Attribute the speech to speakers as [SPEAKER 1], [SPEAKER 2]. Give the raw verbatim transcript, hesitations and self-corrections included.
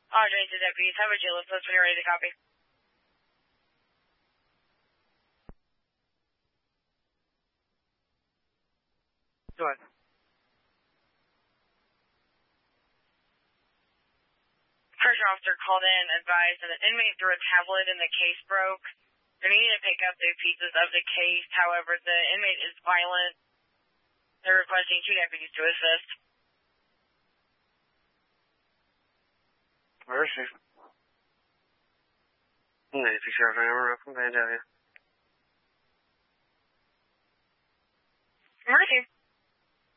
[SPEAKER 1] Audrey to deputies. Have a jail list when you're ready to copy.
[SPEAKER 2] Go ahead.
[SPEAKER 1] Pressure officer called in, advised that an inmate threw a tablet and the case broke. They need to pick up the pieces of the case. However, the inmate is violent. They're requesting two deputies to assist.
[SPEAKER 2] Where is she? ninety-six Sheriff Hammer up from Vandalia.
[SPEAKER 1] Emergency.